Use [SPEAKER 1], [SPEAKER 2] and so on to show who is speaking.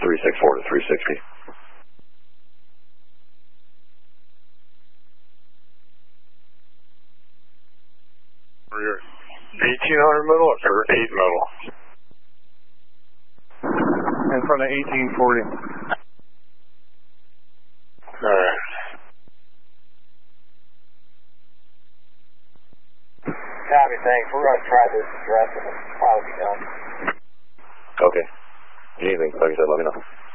[SPEAKER 1] 364 to 360.
[SPEAKER 2] For your 1800 middle or 8 middle?
[SPEAKER 3] In front of 1840.
[SPEAKER 2] Alright.
[SPEAKER 4] Copy, thanks. We're going to try this address and I'll be done.
[SPEAKER 1] Okay. Anything, like I said, let me know.